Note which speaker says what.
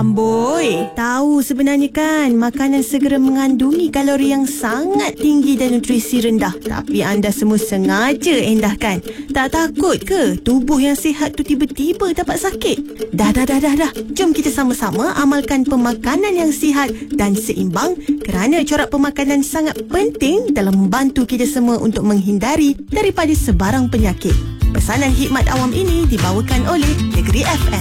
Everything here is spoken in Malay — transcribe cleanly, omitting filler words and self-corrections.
Speaker 1: Amboi, tahu sebenarnya kan makanan segera mengandungi kalori yang sangat tinggi dan nutrisi rendah. Tapi anda semua sengaja endahkan. Tak takut ke tubuh yang sihat tu tiba-tiba dapat sakit? Dah. Jom kita sama-sama amalkan pemakanan yang sihat dan seimbang kerana corak pemakanan sangat penting dalam membantu kita semua untuk menghindari daripada sebarang penyakit. Pesanan Hikmat Awam ini dibawakan oleh Negeri FM.